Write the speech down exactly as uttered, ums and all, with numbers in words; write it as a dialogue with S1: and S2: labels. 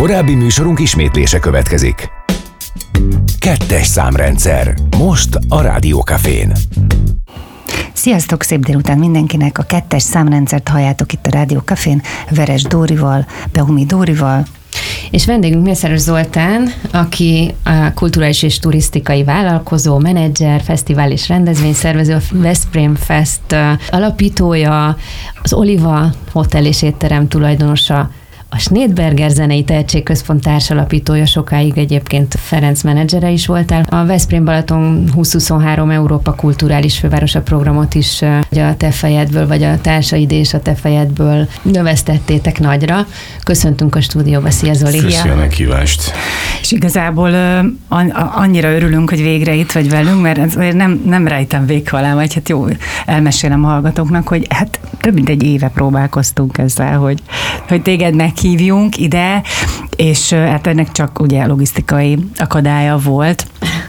S1: Korábbi műsorunk ismétlése következik. Kettes számrendszer. Most a Rádiókafén.
S2: Sziasztok, szép délután mindenkinek! A kettes számrendszert halljátok itt a Rádiókafén, Veres Dórival, Behumi Dórival.
S3: És vendégünk Mészáros Zoltán, aki a kulturális és turisztikai vállalkozó, menedzser, fesztivál és rendezvényszervező, a Veszprém Fest alapítója, az Oliva Hotel és étterem tulajdonosa, a Schneidberger Zenei Tehetségközpont társalapítója, sokáig egyébként Ferenc menedzsere is voltál. A Veszprém Balaton húsz-huszonhárom Európa kulturális fővárosa programot is a te fejedből, vagy a társaid és a te fejedből növesztettétek nagyra. Köszöntünk a stúdióba, szia Zoli!
S4: Köszi a meghívást!
S2: És igazából annyira örülünk, hogy végre itt vagy velünk, mert nem, nem rejtem véka alá, vagy hát jó, elmesélem a hallgatóknak, hogy hát több mint egy éve próbálkoztunk ezzel, hogy, hogy téged meghívjunk ide, és hát ennek csak ugye logisztikai akadálya volt,